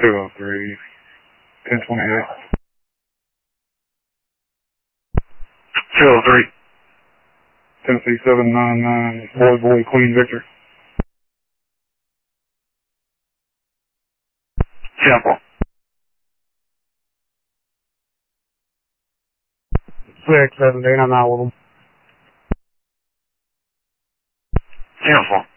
203, 1028. 203. Tennessee 799, Boy, Queen, Victor. Temple. 617, I'm out with them. Temple.